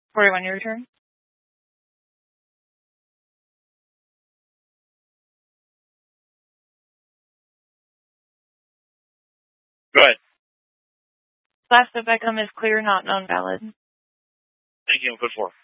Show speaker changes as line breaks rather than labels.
41, your turn.
Go ahead.
Last step I come is clear, not known valid.
Thank you. Put 4.